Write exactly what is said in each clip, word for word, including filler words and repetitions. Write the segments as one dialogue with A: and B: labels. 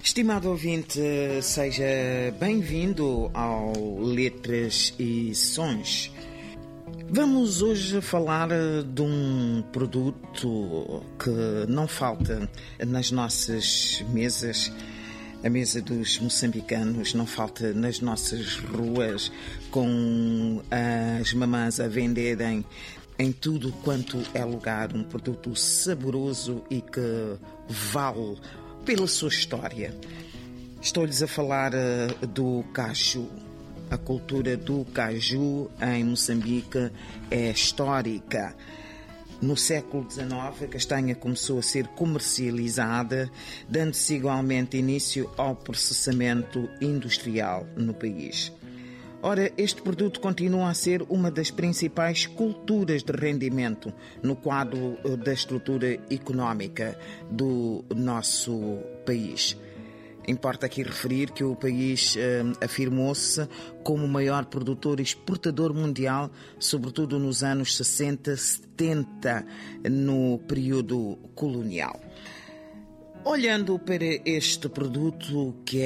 A: Estimado ouvinte, seja bem-vindo ao Letras e Sons. Vamos hoje falar de um produto que não falta nas nossas mesas, a mesa dos moçambicanos, não falta nas nossas ruas, com as mamãs a venderem em tudo quanto é lugar, um produto saboroso e que vale pela sua história. Estou-lhes a falar uh, do caju. A cultura do caju em Moçambique é histórica. No século dezenove, a castanha começou a ser comercializada, dando-se igualmente início ao processamento industrial no país. Ora, este produto continua a ser uma das principais culturas de rendimento no quadro da estrutura económica do nosso país. Importa aqui referir que o país eh, afirmou-se como o maior produtor e exportador mundial, sobretudo nos anos sessenta, setenta, no período colonial. Olhando para este produto que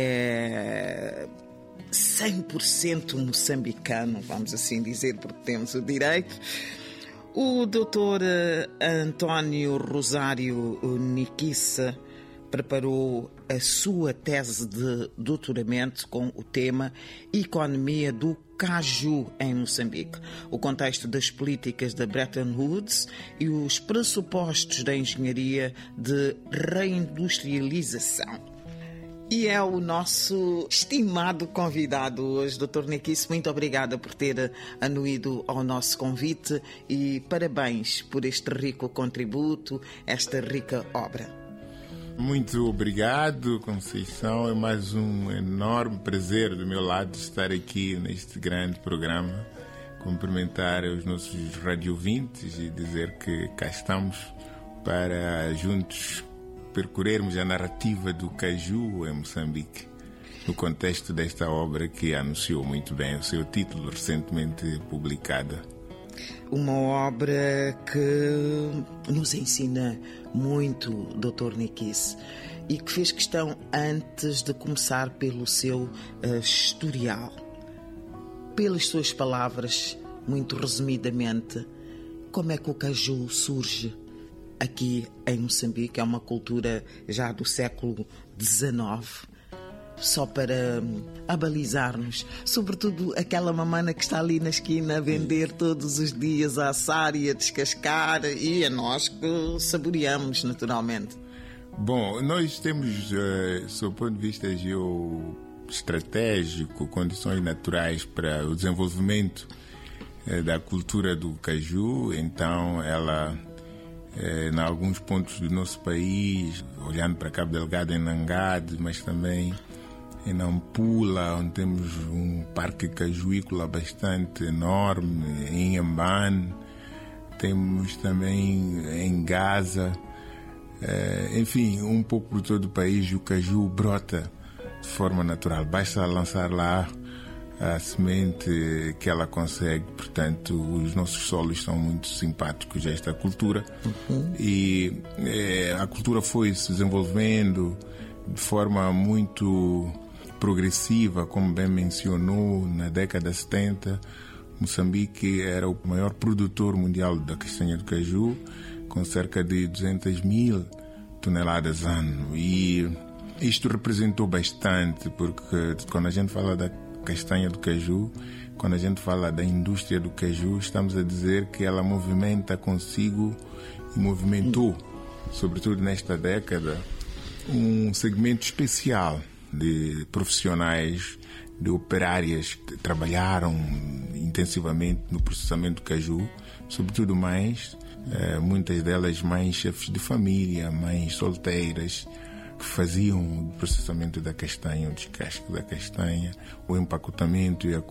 A: é cem por cento moçambicano, vamos assim dizer, porque temos o direito, o doutor António Rosário Niquissa preparou a sua tese de doutoramento com o tema Economia do Caju em Moçambique, o contexto das políticas da Bretton Woods e os pressupostos da engenharia de reindustrialização. E é o nosso estimado convidado hoje, doutor Niquissa. Muito obrigada por ter anuído ao nosso convite e parabéns por este rico contributo, esta rica obra.
B: Muito obrigado, Conceição. É mais um enorme prazer do meu lado estar aqui neste grande programa. Cumprimentar os nossos radiovintes e dizer que cá estamos para juntos percorrermos a narrativa do caju em Moçambique, no contexto desta obra que anunciou muito bem o seu título, recentemente publicada.
A: Uma obra que nos ensina muito, doutor Niquissa, e que fez questão antes de começar pelo seu uh, historial. Pelas suas palavras, muito resumidamente, como é que o caju surge aqui em Moçambique? É uma cultura já do século dezenove. Só para abalizar-nos, sobretudo aquela mamana que está ali na esquina a vender todos os dias, a assar e a descascar, e a nós que saboreamos naturalmente.
B: Bom, nós temos, uh, sob o ponto de vista geoestratégico, condições naturais para o desenvolvimento uh, da cultura do caju. Então ela, uh, em alguns pontos do nosso país, olhando para Cabo Delgado, em Nangade, mas também em Nampula, onde temos um parque cajuícola bastante enorme, em Inhambane, temos também em Gaza, eh, enfim, um pouco por todo o país o caju brota de forma natural. Basta lançar lá a semente que ela consegue. Portanto, os nossos solos são muito simpáticos a esta cultura. Uhum. E eh, a cultura foi se desenvolvendo de forma muito progressiva, como bem mencionou. Na década de setenta, Moçambique era o maior produtor mundial da castanha do caju, com cerca de duzentas mil toneladas ano. E isto representou bastante, porque quando a gente fala da castanha do caju, quando a gente fala da indústria do caju, estamos a dizer que ela movimenta consigo e movimentou, sobretudo nesta década, um segmento especial de profissionais, de operárias que trabalharam intensivamente no processamento do caju, sobretudo mães, eh, muitas delas mães chefes de família, mães solteiras, que faziam o processamento da castanha, o descasque da castanha, o empacotamento e a